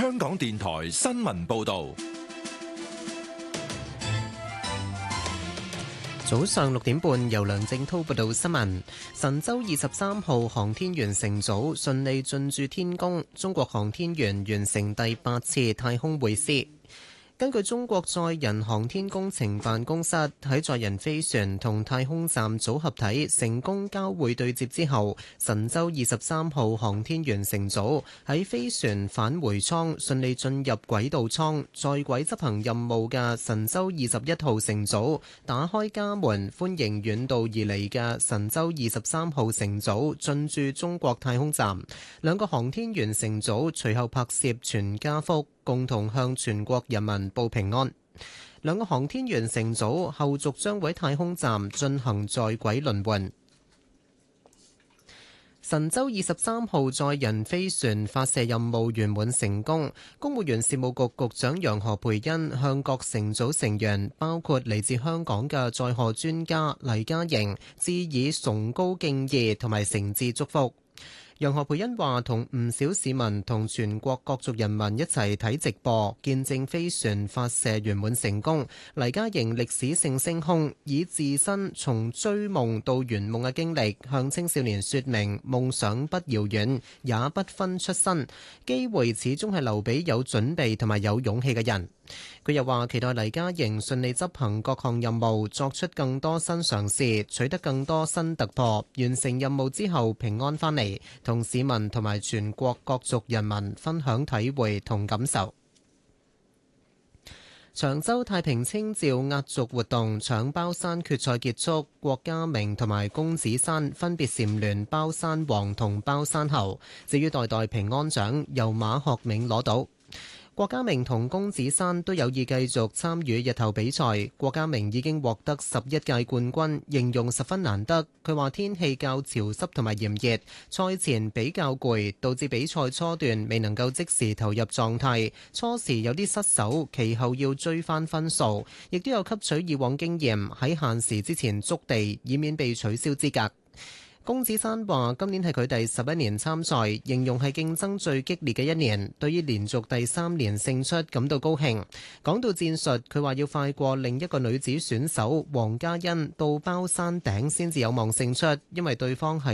香港電台新聞報道。 早上6點半，由梁正滔報道新聞。神舟23號航天員乘組順利進駐天宮，中國航天員完成第8次太空會師。根據中國載人航天工程辦公室喺載人飛船同太空站組合體成功交會對接之後，神舟23號航天員乘組喺飛船返回艙順利進入軌道艙，在軌執行任務嘅神舟21號乘組打開家門，歡迎遠道而嚟嘅神舟23號乘組進駐中國太空站。兩個航天員乘組隨後拍攝全家福，共同向全國人民報平安。兩個航天員乘組後續將喺太空站進行在軌輪換。神舟23號載人飛船發射任務圓滿成功，公務員事務局局長楊何蓓茵向各乘組成員，包括嚟自香港嘅載荷專家黎嘉瑩，致以崇高敬意同埋誠摯祝福。楊何蓓茵話：同唔少市民同全國各族人民一齊睇直播，見證飛船發射圓滿成功。黎嘉瑩歷史性升空，以自身從追夢到圓夢嘅經歷，向青少年說明夢想不遙遠，也不分出身，機會始終係留俾有準備同埋有勇氣嘅人。佢又話：期待黎嘉瑩順利執行各項任務，作出更多新嘗試，取得更多新突破，完成任務之後平安返嚟，同市民同埋全國各族人民分享體會同感受。長洲太平清醮壓軸活動搶包山決賽結束，郭家明同埋公子山分別蟬聯包山王同包山后。至於代代平安獎，由馬學銘攞到。郭家明同公子山都有意繼續參與日頭比賽。郭家明已經獲得11屆冠軍，形容十分難得。佢話天氣較潮濕同埋炎熱，賽前比較攰，導致比賽初段未能夠即時投入狀態。初時有啲失手，其後要追翻分數，亦都有吸取以往經驗，喺限時之前觸地，以免被取消資格。公子山話：今年係佢第11年參賽，形容係競爭最激烈嘅一年，對於連續第3年勝出感到高興。講到戰術，佢話要快過另一個女子選手黃嘉欣到包山頂先至有望勝出，因為對方係